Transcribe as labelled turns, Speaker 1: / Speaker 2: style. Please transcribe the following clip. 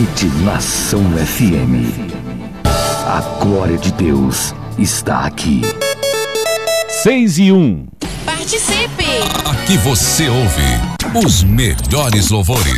Speaker 1: Rede Nação FM. A glória de Deus está aqui.
Speaker 2: 6-1.
Speaker 3: Participe!
Speaker 4: Aqui você ouve os melhores louvores.